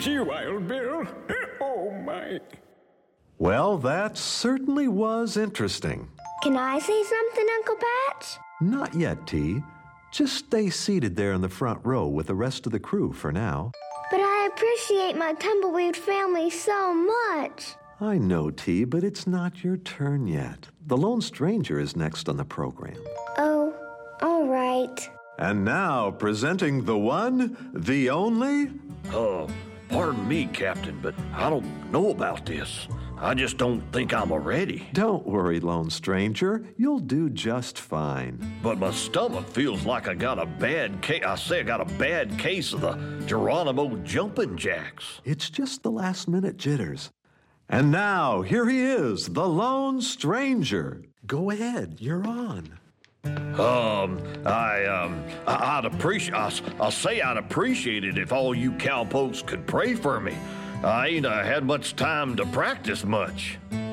you, Wild Bill. Oh, my. Well, that certainly was interesting. Can I say something, Uncle Patch? Not yet, T. Just stay seated there in the front row with the rest of the crew for now. But I appreciate my tumbleweed family so much. I know, T, but it's not your turn yet. The Lone Stranger is next on the program. Oh, all right. And now, presenting the one, the only... Pardon me, Captain, but I don't know about this. I just don't think I'm ready. Don't worry, Lone Stranger. You'll do just fine. But my stomach feels like I got a bad case. I got a bad case of the Geronimo jumping jacks. It's just the last-minute jitters. And now, here he is, the Lone Stranger. Go ahead, you're on. I'd appreciate. I'll say I'd appreciate it if all you cowpokes could pray for me. I ain't had much time to practice much.